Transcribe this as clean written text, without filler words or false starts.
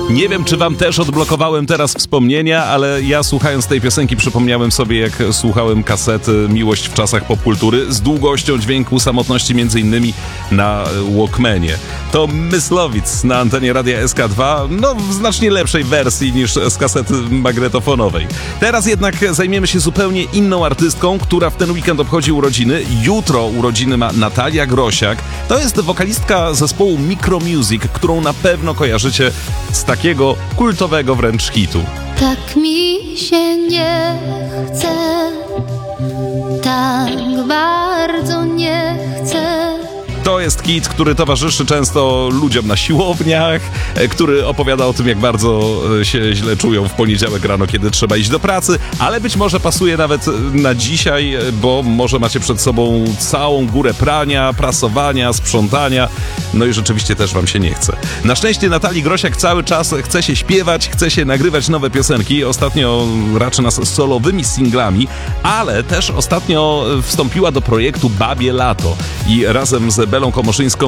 Nie wiem, czy wam też odblokowałem teraz wspomnienia, ale ja słuchając tej piosenki przypomniałem sobie, jak słuchałem kasety Miłość w czasach popkultury z długością dźwięku samotności między innymi na Walkmanie. To Myslowic na antenie Radia SK2, no w znacznie lepszej wersji niż z kasety magnetofonowej. Teraz jednak zajmiemy się zupełnie inną artystką, która w ten weekend obchodzi urodziny. Jutro urodziny ma Natalia Grosiak. To jest wokalistka zespołu Micromusic, którą na pewno kojarzycie z takiego kultowego wręcz hitu. Tak mi się nie chce, tak bardzo nie chcę. To jest hit, który towarzyszy często ludziom na siłowniach, który opowiada o tym, jak bardzo się źle czują w poniedziałek rano, kiedy trzeba iść do pracy, ale być może pasuje nawet na dzisiaj, bo może macie przed sobą całą górę prania, prasowania, sprzątania, no i rzeczywiście też wam się nie chce. Na szczęście Natalii Grosiak cały czas chce się śpiewać, chce się nagrywać nowe piosenki. Ostatnio raczy nas solowymi singlami, ale też ostatnio wstąpiła do projektu Babie Lato i razem z Belą Komoszyńską